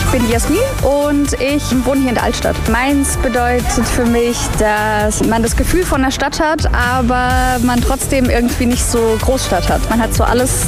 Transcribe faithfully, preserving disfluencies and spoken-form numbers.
bin die Jasmin und ich wohne hier in der Altstadt. Mainz bedeutet für mich, dass man das Gefühl von der Stadt hat, aber man trotzdem irgendwie nicht so Großstadt hat. Man hat so alles